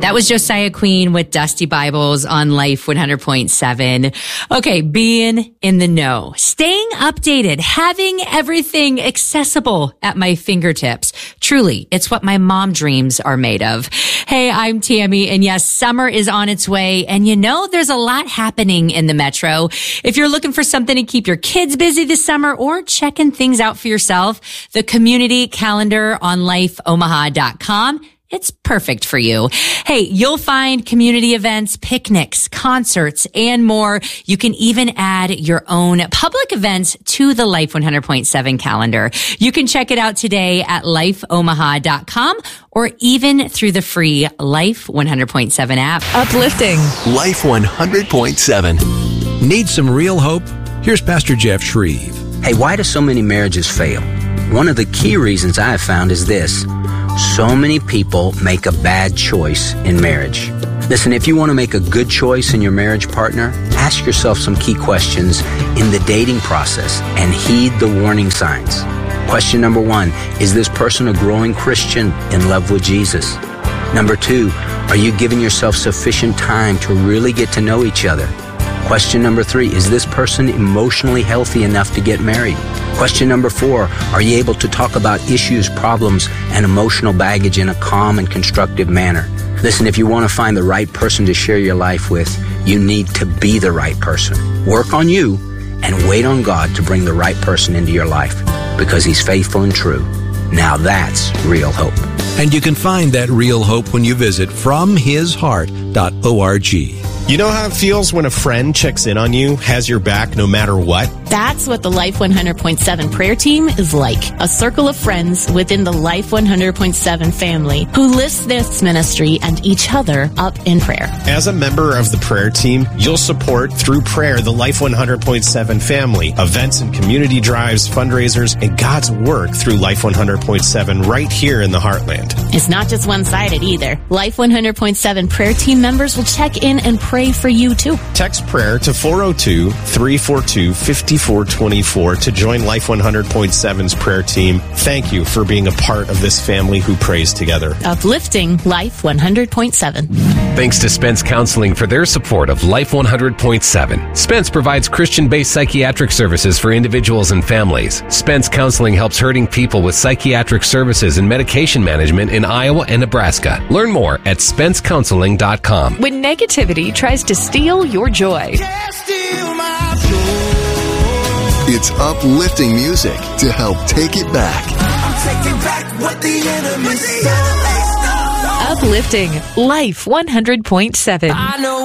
That was Josiah Queen with Dusty Bibles on Life 100.7. Okay, being in the know, staying updated, having everything accessible at my fingertips. Truly, it's what my mom dreams are made of. Hey, I'm Tammy, and yes, summer is on its way, and you know there's a lot happening in the metro. If you're looking for something to keep your kids busy this summer or checking things out for yourself, the community calendar on lifeomaha.com. It's perfect for you. Hey, you'll find community events, picnics, concerts, and more. You can even add your own public events to the Life 100.7 calendar. You can check it out today at lifeomaha.com or even through the free Life 100.7 app. Uplifting. Life 100.7. Need some real hope? Here's Pastor Jeff Shreve. Hey, why do so many marriages fail? One of the key reasons I have found is this. So many people make a bad choice in marriage. Listen, if you want to make a good choice in your marriage partner, ask yourself some key questions in the dating process and heed the warning signs. Question number 1, is this person a growing Christian in love with Jesus? Number 2, are you giving yourself sufficient time to really get to know each other? Question number 3, is this person emotionally healthy enough to get married? Question number 4, are you able to talk about issues, problems, and emotional baggage in a calm and constructive manner? Listen, if you want to find the right person to share your life with, you need to be the right person. Work on you and wait on God to bring the right person into your life because He's faithful and true. Now that's real hope. And you can find that real hope when you visit FromHisHeart.org. You know how it feels when a friend checks in on you, has your back no matter what? That's what the Life 100.7 prayer team is like. A circle of friends within the Life 100.7 family who lifts this ministry and each other up in prayer. As a member of the prayer team, you'll support through prayer the Life 100.7 family, events and community drives, fundraisers, and God's work through Life 100.7 right here in the Heartland. It's not just one-sided either. Life 100.7 prayer team members will check in and pray for you too. Text prayer to 402-342-5424 to join Life 100.7's prayer team. Thank you for being a part of this family who prays together. Uplifting Life 100.7. Thanks to Spence Counseling for their support of Life 100.7. Spence provides Christian-based psychiatric services for individuals and families. Spence Counseling helps hurting people with psychiatric services and medication management in Iowa and Nebraska. Learn more at spencecounseling.com. When negativity tries to steal your joy, It's uplifting music to help take it back. I'm taking back what the enemy stole. Uplifting Life 100.7. I know